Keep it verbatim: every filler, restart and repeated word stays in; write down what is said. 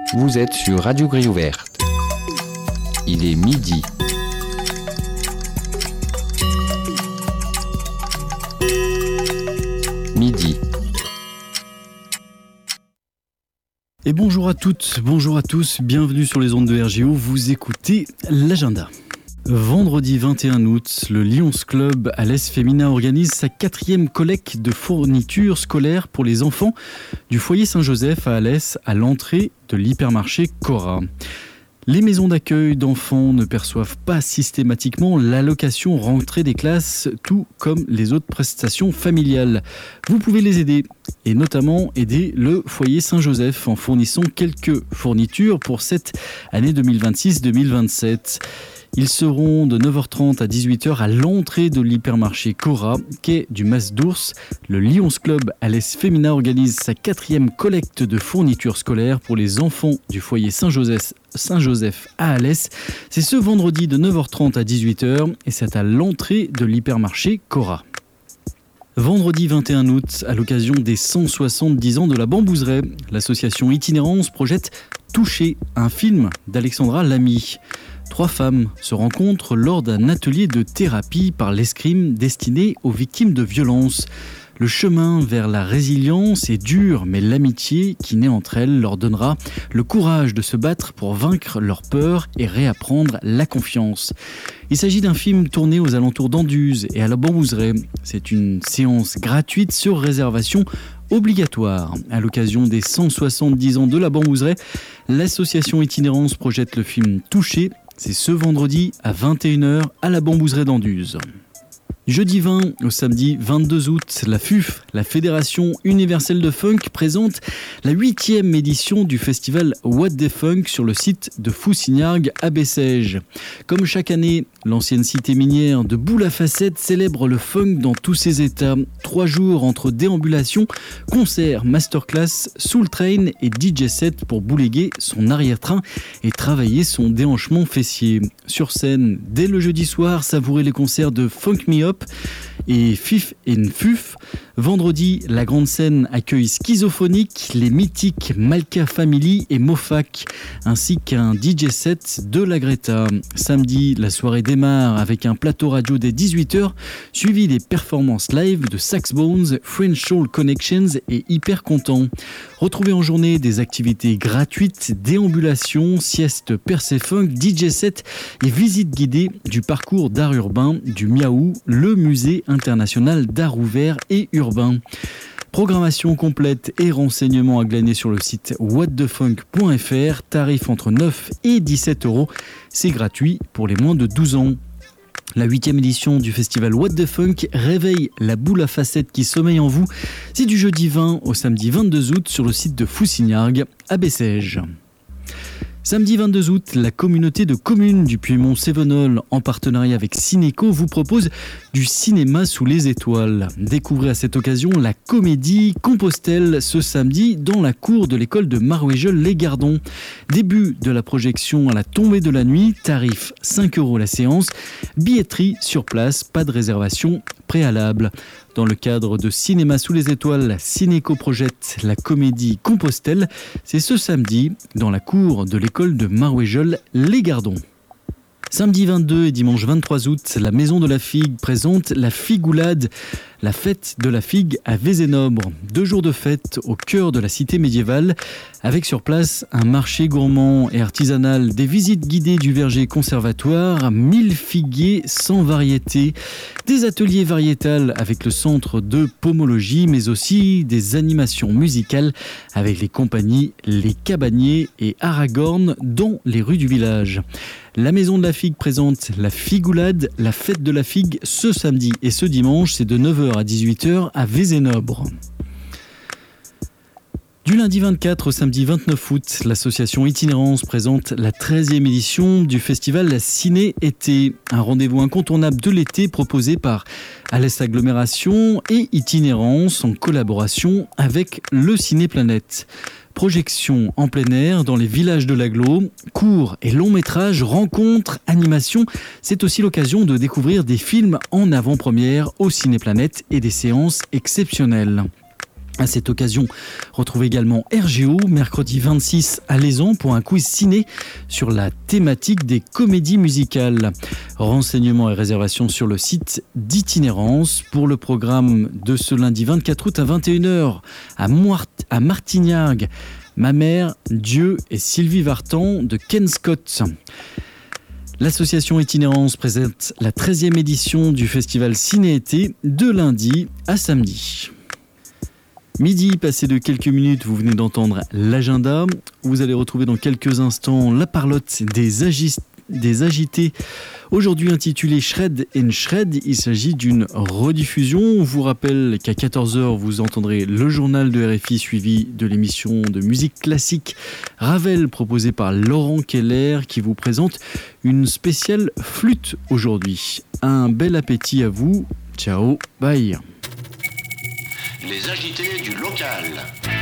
Vous êtes sur Radio Grille Ouverte. Il est midi. Midi. Et bonjour à toutes, bonjour à tous, bienvenue sur les ondes de R G O, vous écoutez l'agenda. Vendredi vingt et un août, le Lions Club Alès Féminin organise sa quatrième collecte de fournitures scolaires pour les enfants du foyer Saint-Joseph à Alès à l'entrée de l'hypermarché Cora. Les maisons d'accueil d'enfants ne perçoivent pas systématiquement l'allocation rentrée des classes, tout comme les autres prestations familiales. Vous pouvez les aider, et notamment aider le foyer Saint-Joseph en fournissant quelques fournitures pour cette année deux mille vingt-six deux mille vingt-sept. Ils seront de neuf heures trente à dix-huit heures à l'entrée de l'hypermarché Cora, quai du Mas d'Ours. Le Lions Club Alès Féminin organise sa quatrième collecte de fournitures scolaires pour les enfants du foyer Saint-Joseph, Saint-Joseph à Alès. C'est ce vendredi de neuf heures trente à dix-huit heures et c'est à l'entrée de l'hypermarché Cora. Vendredi vingt et un août, à l'occasion des cent soixante-dix ans de la Bambouseraie, l'association Itinérance projette Toucher, un film d'Alexandra Lamy. Trois femmes se rencontrent lors d'un atelier de thérapie par l'escrime destiné aux victimes de violences. Le chemin vers la résilience est dur, mais l'amitié qui naît entre elles leur donnera le courage de se battre pour vaincre leur peur et réapprendre la confiance. Il s'agit d'un film tourné aux alentours d'Anduze et à la Bambouseraie. C'est une séance gratuite sur réservation obligatoire. À l'occasion des cent soixante-dix ans de la Bambouseraie, l'association Itinérance projette le film Toucher. C'est ce vendredi à vingt et une heures à la Bambouseraie d'Anduze. Jeudi vingt au samedi vingt-deux août, la F U F, la Fédération Universelle de Funk, présente la huitième édition du festival What the Funk sur le site de Foussignargues à Bessèges. Comme chaque année, l'ancienne cité minière de Boule-à-Facettes célèbre le funk dans tous ses états. Trois jours entre déambulations, concerts, masterclass, soul train et D J set pour bouléguer son arrière-train et travailler son déhanchement fessier. Sur scène, dès le jeudi soir, savourez les concerts de Funk Me Up et Fif and Fuf. Vendredi, la grande scène accueille Schizophonique, les mythiques Malka Family et Mofac, ainsi qu'un D J set de la Greta. Samedi, la soirée démarre avec un plateau radio dès dix-huit heures, suivi des performances live de Saxbones, French Soul Connections et Hyper Content. Retrouvez en journée des activités gratuites, déambulations, siestes percé funk, D J set et visites guidées du parcours d'art urbain du Miaou, le musée international d'art ouvert et urbain. Programmation complète et renseignements à glaner sur le site what the funk point f r, tarif entre neuf et dix-sept euros, c'est gratuit pour les moins de douze ans. La huitième édition du festival What the Funk réveille la boule à facettes qui sommeille en vous. C'est du jeudi vingt au samedi vingt-deux août sur le site de Foussignargues à Bessèges. Samedi vingt-deux août, la communauté de communes du Piémont-Cévenol, en partenariat avec Cinéco, vous propose du cinéma sous les étoiles. Découvrez à cette occasion la comédie Compostelle ce samedi dans la cour de l'école de Marouéjeul-les-Gardons. Début de la projection à la tombée de la nuit, tarif cinq euros la séance, billetterie sur place, pas de réservation préalable. Dans le cadre de Cinéma sous les étoiles, Cinéco projette la comédie Compostelle. C'est ce samedi dans la cour de l'école de Marouéjeul-les-Gardons. Samedi vingt-deux et dimanche vingt-trois août, la Maison de la Figue présente la Figoulade, la fête de la figue à Vézénobre. Deux jours de fête au cœur de la cité médiévale, avec sur place un marché gourmand et artisanal, des visites guidées du verger conservatoire, mille figuiers sans variété, des ateliers variétals avec le centre de pomologie, mais aussi des animations musicales avec les compagnies Les Cabaniers et Aragorn dans les rues du village. La Maison de la Figue présente la Figoulade, la fête de la figue, ce samedi et ce dimanche, c'est de neuf heures à dix-huit heures à Vézénobre. Du lundi vingt-quatre au samedi vingt-neuf août, l'association Itinérance présente la treizième édition du festival La Ciné-Été, un rendez-vous incontournable de l'été proposé par Alès Agglomération et Itinérance en collaboration avec le Ciné-Planète. Projections en plein air dans les villages de l'agglo, courts et longs métrages, rencontres, animations. C'est aussi l'occasion de découvrir des films en avant-première au Ciné-Planète et des séances exceptionnelles. À cette occasion, retrouvez également R G O, mercredi vingt-six à Lézan, pour un quiz ciné sur la thématique des comédies musicales. Renseignements et réservations sur le site d'Itinérance. Pour le programme de ce lundi vingt-quatre août à vingt et une heures à, Moart- à Martignac, Ma mère, Dieu et Sylvie Vartan de Ken Scott. L'association Itinérance présente la treizième édition du festival Ciné-été de lundi à samedi. Midi, passé de quelques minutes, vous venez d'entendre l'agenda. Vous allez retrouver dans quelques instants la parlotte des, agis- des agités, aujourd'hui intitulée Shred and Shred. Il s'agit d'une rediffusion. On vous rappelle qu'à quatorze heures, vous entendrez le journal de R F I suivi de l'émission de musique classique Ravel proposée par Laurent Keller qui vous présente une spéciale flûte aujourd'hui. Un bel appétit à vous. Ciao, bye. Les agités du local.